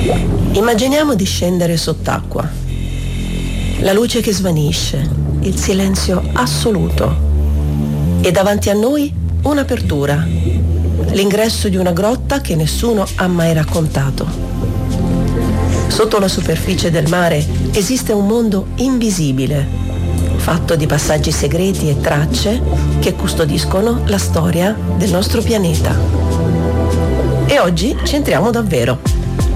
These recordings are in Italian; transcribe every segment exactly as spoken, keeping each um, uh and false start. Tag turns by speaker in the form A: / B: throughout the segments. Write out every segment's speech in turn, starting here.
A: Immaginiamo di scendere sott'acqua. La luce che svanisce, il silenzio assoluto. E davanti a noi un'apertura. L'ingresso di una grotta che nessuno ha mai raccontato. Sotto la superficie del mare esiste un mondo invisibile, fatto di passaggi segreti e tracce che custodiscono la storia del nostro pianeta. E oggi ci entriamo davvero.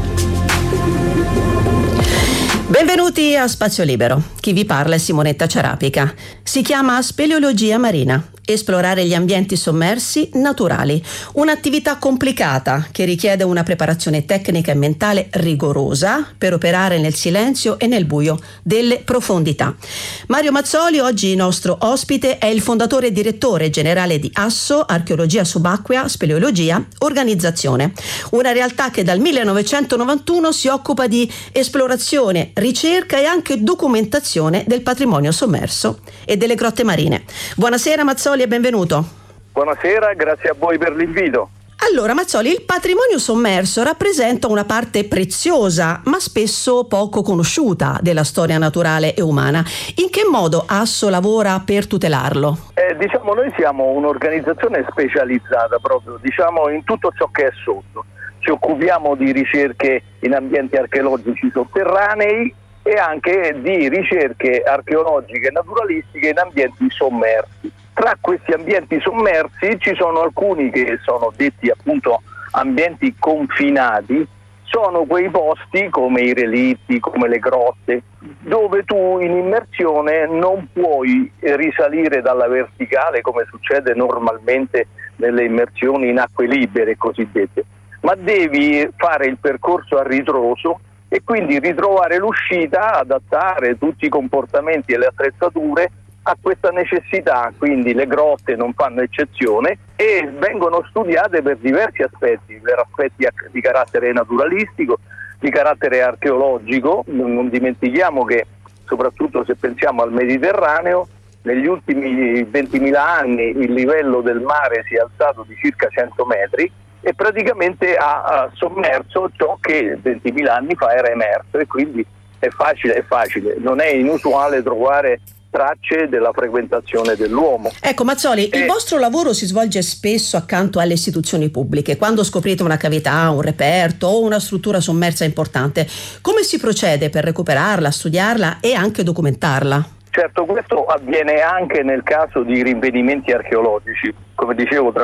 A: Benvenuti a Spazio Libero. Chi vi parla è Simonetta Ciarapica. Si chiama speleologia marina. Esplorare gli ambienti sommersi naturali, un'attività complicata che richiede una preparazione tecnica e mentale rigorosa per operare nel silenzio e nel buio delle profondità. Mario Mazzoli, oggi nostro ospite, è il fondatore e direttore generale di Asso, Archeologia Subacquea, Speleologia, Organizzazione, una realtà che dal millenovecentonovantuno si occupa di esplorazione, ricerca e anche documentazione del patrimonio sommerso e delle grotte marine. Buonasera Mazzoli e benvenuto.
B: Buonasera, grazie a voi per l'invito.
A: Allora Mazzoli, il patrimonio sommerso rappresenta una parte preziosa ma spesso poco conosciuta della storia naturale e umana. In che modo Asso lavora per tutelarlo?
B: Eh, diciamo noi siamo un'organizzazione specializzata proprio diciamo in tutto ciò che è sotto. Ci occupiamo di ricerche in ambienti archeologici sotterranei e anche di ricerche archeologiche e naturalistiche in ambienti sommersi. Tra questi ambienti sommersi ci sono alcuni che sono detti appunto ambienti confinati, sono quei posti come i relitti, come le grotte, dove tu in immersione non puoi risalire dalla verticale come succede normalmente nelle immersioni in acque libere cosiddette, ma devi fare il percorso a ritroso e quindi ritrovare l'uscita, adattare tutti i comportamenti e le attrezzature a questa necessità. Quindi le grotte non fanno eccezione e vengono studiate per diversi aspetti, per aspetti di carattere naturalistico, di carattere archeologico. Non dimentichiamo che soprattutto se pensiamo al Mediterraneo, negli ultimi ventimila anni il livello del mare si è alzato di circa cento metri e praticamente ha, ha sommerso ciò che ventimila anni fa era emerso, e quindi è facile, è facile, non è inusuale trovare tracce della frequentazione dell'uomo.
A: Ecco Mazzoli,
B: e...
A: il vostro lavoro si svolge spesso accanto alle istituzioni pubbliche. Quando scoprite una cavità, un reperto o una struttura sommersa importante, come si procede per recuperarla, studiarla e anche documentarla?
B: Certo, questo avviene anche nel caso di rinvenimenti archeologici. Come dicevo, tra